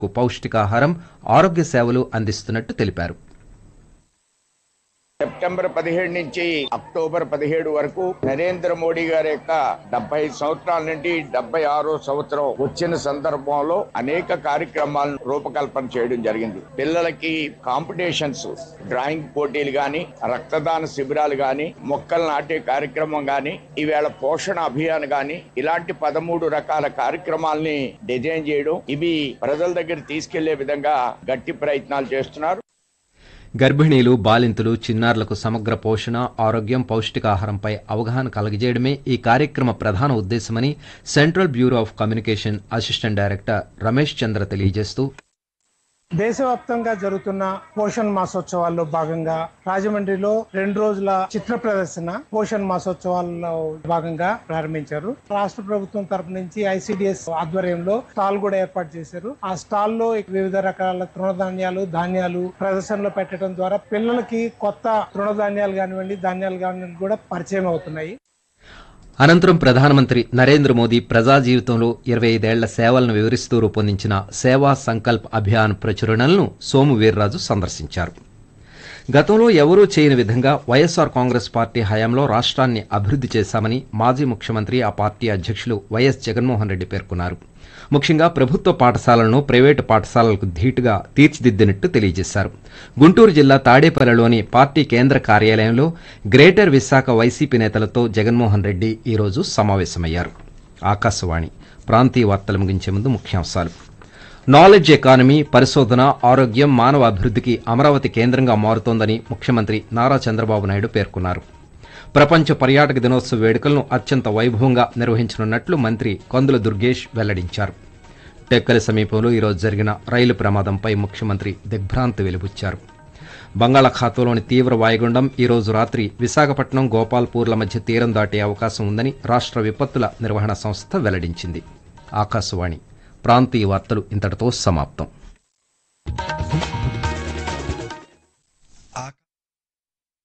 పౌష్టికాహారం, ఆరోగ్య సేవలు అందిస్తున్నట్టు తెలిపారు. సెప్టెంబర్ 17 నుంచి అక్టోబర్ 17 వరకు నరేంద్ర మోడీ గారి యొక్క 75 సంవత్సరాల నుండి 76వ సంవత్సరం వచ్చిన సందర్భంలో అనేక కార్యక్రమాలను రూపకల్పన చేయడం జరిగింది. పిల్లలకి కాంపిటీషన్స్, డ్రాయింగ్ పోటీలు గాని, రక్తదాన శిబిరాలు గాని, మొక్కలు నాటే కార్యక్రమం గాని, ఈవేళ పోషణ అభియాన్ గాని, ఇలాంటి 13 రకాల కార్యక్రమాల్ని డిజైన్ చేయడం, ఇవి ప్రజల దగ్గర తీసుకెళ్లే విధంగా గట్టి ప్రయత్నాలు చేస్తున్నారు. గర్భిణీలు, బాలింతలు, చిన్నారులకు సమగ్ర పోషణ, ఆరోగ్యం, పౌష్టికాహారంపై అవగాహన కలగజేయడమే ఈ కార్యక్రమ ప్రధాన ఉద్దేశమని central bureau of communication assistant director Ramesh చంద్ర తెలియజేస్తూ, దేశవ్యాప్తంగా జరుగుతున్న పోషణ్ మాసోత్సవాల్లో భాగంగా రాజమండ్రిలో 2 రోజుల చిత్ర ప్రదర్శన పోషణ్ మాసోత్సవాల్లో భాగంగా ప్రారంభించారు. రాష్ట్ర ప్రభుత్వం తరపు నుంచి ఐసిడిఎస్ ఆధ్వర్యంలో స్టాల్ కూడా ఏర్పాటు చేశారు. ఆ స్టాల్ లో వివిధ రకాల తృణధాన్యాలు, ధాన్యాలు ప్రదర్శనలో పెట్టడం ద్వారా పిల్లలకి కొత్త తృణధాన్యాలు కానివ్వండి, ధాన్యాలు కానివ్వండి కూడా పరిచయం అవుతున్నాయి. అనంతరం ప్రధానమంత్రి నరేంద్ర మోదీ ప్రజా జీవితంలో 25 ఏళ్ల సేవలను వివరిస్తూ రూపొందించిన సేవా సంకల్ప్ అభియాన్ ప్రచురణలను సోము వీర్రాజు సందర్శించారు. గతంలో ఎవరూ చేయని విధంగా వైఎస్సార్ కాంగ్రెస్ పార్టీ హయాంలో రాష్ట్రాన్ని అభివృద్ధి చేశామని మాజీ ముఖ్యమంత్రి, ఆ పార్టీ అధ్యక్షులు వైఎస్ జగన్మోహన్ రెడ్డి పేర్కొన్నారు. ముఖ్యంగా ప్రభుత్వ పాఠశాలలను ప్రైవేటు పాఠశాలలకు ధీటుగా తీర్చిదిద్దినట్టు తెలియజేశారు. గుంటూరు జిల్లా తాడేపల్లిలోని పార్టీ కేంద్ర కార్యాలయంలో గ్రేటర్ విశాఖ వైసీపీ నేతలతో జగన్మోహన్ రెడ్డి ఈరోజు సమావేశమయ్యారు. ఆకాశవాణి ప్రాంతీయ వార్తలు ముగించే ముందు ముఖ్యాంశాలు. నాలెడ్జ్ ఎకానమీ, పరిశోధన, ఆరోగ్యం, మానవ అభివృద్ధికి అమరావతి కేంద్రంగా మారుతోందని ముఖ్యమంత్రి నారా చంద్రబాబు నాయుడు పేర్కొన్నారు. ప్రపంచ పర్యాటక దినోత్సవ వేడుకలను అత్యంత వైభవంగా నిర్వహించనున్నట్లు మంత్రి కందుల దుర్గేష్ వెల్లడించారు. టెక్కలి సమీపంలో ఈరోజు జరిగిన రైలు ప్రమాదంపై ముఖ్యమంత్రి దిగ్భ్రాంతి వెలిబుచ్చారు. బంగాళాఖాతంలోని తీవ్ర వాయుగుండం ఈరోజు రాత్రి విశాఖపట్నం, గోపాల్పూర్ల మధ్య తీరం దాటే అవకాశం ఉందని రాష్ట్ర విపత్తుల నిర్వహణ సంస్థ వెల్లడించింది. ఆకాశవాణి ప్రాంతీయ వార్తలు ఇంతటితో సమాప్తం.